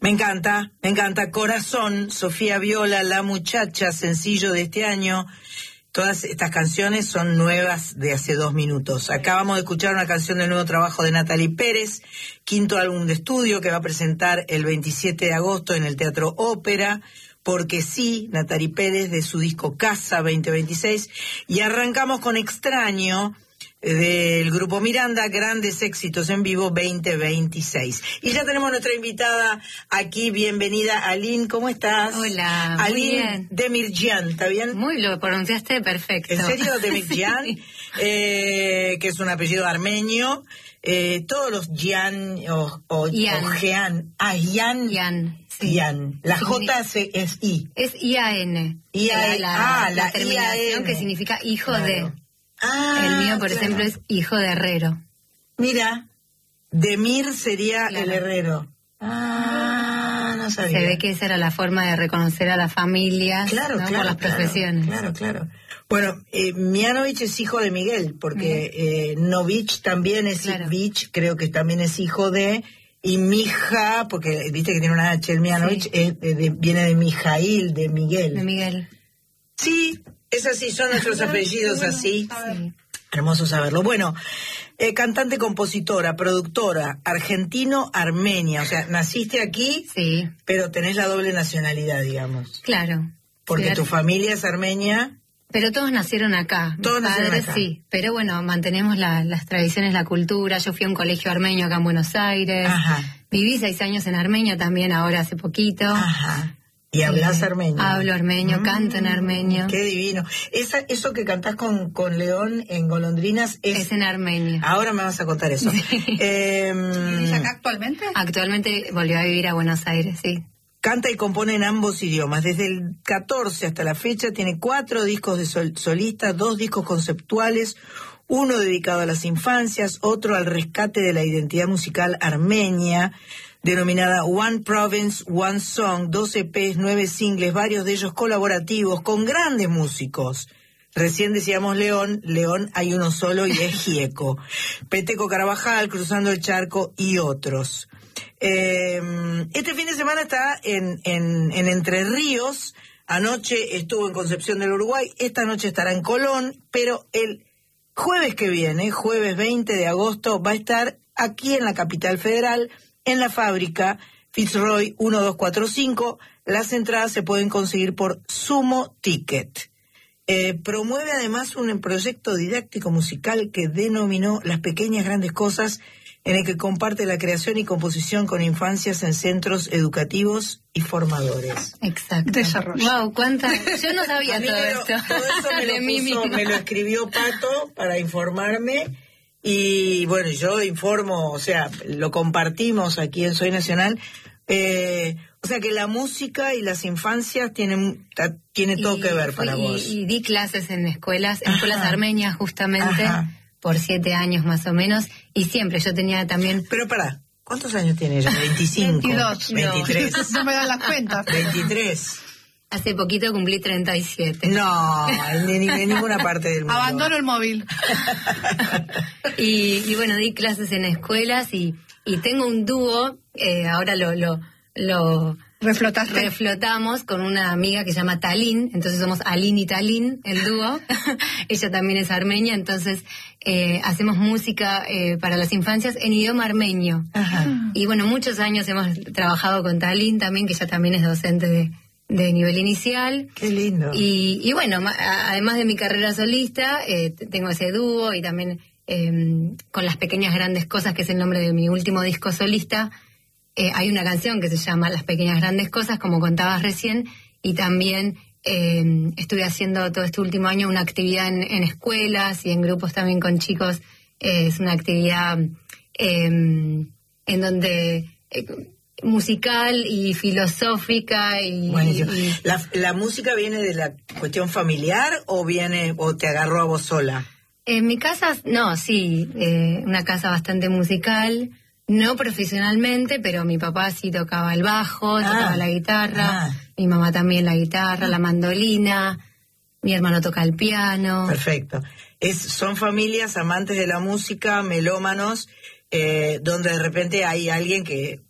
Me encanta. Corazón, Sofía Viola, La Muchacha, sencillo de este año. Todas estas canciones son nuevas de hace 2 minutos. Acabamos de escuchar una canción del nuevo trabajo de Natalie Pérez, 5º álbum de estudio que va a presentar el 27 de agosto en el Teatro Ópera. Porque sí, Natalie Pérez, de su disco Casa 2026. Y arrancamos con Extraño, del grupo Miranda, Grandes Éxitos en Vivo 2026. Y ya tenemos nuestra invitada aquí, bienvenida, Aline, ¿cómo estás? Hola, Aline muy bien. Demirjian, ¿está bien? Muy, lo pronunciaste perfecto. ¿En serio, Demirjian? Sí. Que es un apellido armenio. Todos los Gian o Jean. Gian. Sí. Gian. La J es I. Es I-A-N. La terminación que significa hijo de. El mío, por ejemplo, es hijo de herrero. Mira, Demir sería el herrero. No sabía. Se ve que esa era la forma de reconocer a las familias, claro, ¿no? Por las profesiones. Claro. Bueno, Mianovich es hijo de Miguel, porque Novich también es Vich, creo que también es hijo de, y Mija, porque viste que tiene una H, el Mianovich viene de Mijail, de Miguel. De Miguel. Sí, es así, son nuestros apellidos así. Sí. Hermoso saberlo. Bueno, cantante, compositora, productora, argentino-armenia. O sea, naciste aquí, sí, pero tenés la doble nacionalidad, digamos. Claro. Porque claro. Tu familia es armenia. Pero todos nacieron acá. Todos nacieron acá. Sí, pero bueno, mantenemos las tradiciones, la cultura. Yo fui a un colegio armenio acá en Buenos Aires. Ajá. Viví 6 años en armenio también, ahora hace poquito. Ajá. ¿Y hablas armenio? Hablo armenio, canto en armenio. Qué divino. Eso que cantás con León en Golondrinas es en armenio. Ahora me vas a contar eso. Sí. ¿Vivís acá actualmente? Actualmente volvió a vivir a Buenos Aires, sí. Canta y compone en ambos idiomas. Desde el 14 hasta la fecha tiene 4 discos de solista, 2 discos conceptuales, uno dedicado a las infancias, otro al rescate de la identidad musical armenia, denominada One Province, One Song, 2 EPs, 9 singles, varios de ellos colaborativos, con grandes músicos. Recién decíamos León hay uno solo y es Gieco. Peteco Carabajal, Cruzando el Charco y otros. Este fin de semana está en Entre Ríos, anoche estuvo en Concepción del Uruguay, esta noche estará en Colón, pero el jueves que viene, jueves 20 de agosto, va a estar aquí en la capital federal, en la Fábrica Fitzroy 1245. Las entradas se pueden conseguir por Sumo Ticket. Promueve además un proyecto didáctico musical que denominó Las Pequeñas Grandes Cosas, en el que comparte la creación y composición con infancias en centros educativos y formadores. Exacto. Desarrollo. Wow, yo no sabía todo esto. Todo eso me lo escribió Pato para informarme. Y bueno, yo informo, o sea, lo compartimos aquí en Soy Nacional. O sea que la música y las infancias tiene todo que ver para vos. Y di clases en escuelas armenias justamente. Ajá. Por 7 años más o menos, y siempre yo tenía también... Pero pará, ¿cuántos años tiene ella? 25. 22. 23. No me dan las cuentas. 23. Hace poquito cumplí 37. No, ni ninguna parte del mundo. Abandono el móvil. y bueno, di clases en escuelas y tengo un dúo, ahora lo reflotamos con una amiga que se llama Talín, entonces somos Aline y Talín, el dúo. Ella también es armenia, entonces hacemos música para las infancias en idioma armenio. Ajá. Y bueno, muchos años hemos trabajado con Talín también, que ella también es docente de nivel inicial. Qué lindo. Y bueno, además de mi carrera solista, tengo ese dúo y también con Las Pequeñas Grandes Cosas, que es el nombre de mi último disco solista. Hay una canción que se llama Las Pequeñas Grandes Cosas, como contabas recién, y también estuve haciendo todo este último año una actividad en escuelas y en grupos también con chicos. Es una actividad en donde musical y filosófica ¿La música viene de la cuestión familiar o te agarró a vos sola? En mi casa, no, sí, una casa bastante musical. No profesionalmente, pero mi papá sí tocaba el bajo, tocaba la guitarra, mi mamá también la guitarra, la mandolina, mi hermano toca el piano. Perfecto. Son familias amantes de la música, melómanos, donde de repente hay alguien que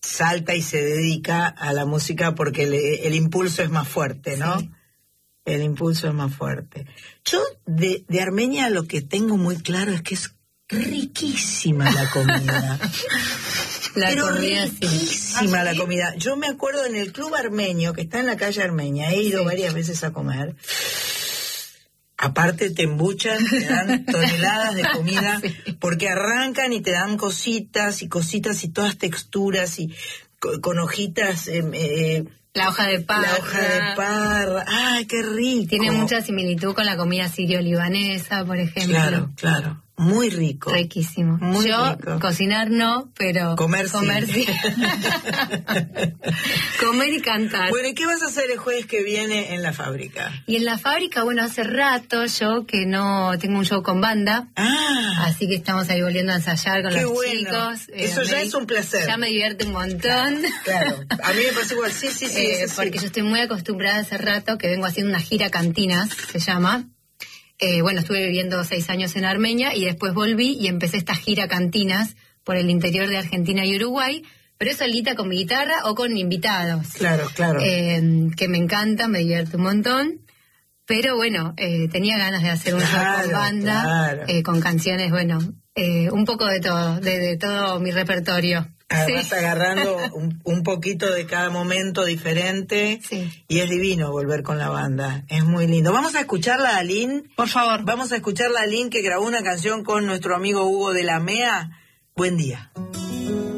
salta y se dedica a la música porque el impulso es más fuerte, ¿no? Sí. El impulso es más fuerte. Yo de Armenia lo que tengo muy claro es que es riquísima la comida. Pero comida, sí. riquísima la comida. Yo me acuerdo en el club armenio, que está en la calle Armenia, he ido varias veces a comer. Aparte te embuchan, te dan toneladas de comida, porque arrancan y te dan cositas y todas texturas y con hojitas... la hoja de parra. La hoja de parra. ¡Ay, qué rico! Tiene mucha similitud con la comida sirio-libanesa, por ejemplo. Claro, claro. Muy rico. Riquísimo. Muy Yo, rico. cocinar no, pero... Comer sí. Comer y cantar. Bueno, ¿y qué vas a hacer el jueves que viene en la fábrica? Y en la fábrica, bueno, hace rato yo que no tengo un show con banda. Así que estamos ahí volviendo a ensayar con los chicos. Eso ya es un placer. Ya me divierte un montón. Claro. A mí me parece igual. Sí. Porque yo estoy muy acostumbrada hace rato que vengo haciendo una gira cantinas, se llama. Bueno, estuve viviendo 6 años en Armenia y después volví y empecé esta gira cantinas por el interior de Argentina y Uruguay, pero es solita con mi guitarra o con invitados. Claro. Que me encanta, me divierte un montón. Pero bueno, tenía ganas de hacer un show con banda, con canciones, bueno, un poco de todo, de todo mi repertorio. Vas agarrando un poquito de cada momento diferente y es divino volver con la banda, es muy lindo. Vamos a escucharla a Aline, por favor. Vamos a escucharla a Aline, que grabó una canción con nuestro amigo Hugo de la MEA. Buen día.